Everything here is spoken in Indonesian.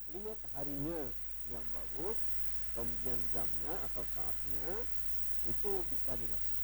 lihat harinya yang bagus, kemudian jamnya atau saatnya, itu bisa dilaksanakan.